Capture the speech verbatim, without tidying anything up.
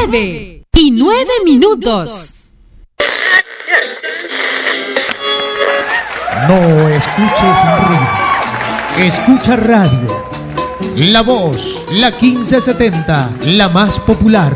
nueve y nueve minutos. No escuches ruido. Escucha radio. La Voz, la quince setenta, la más popular.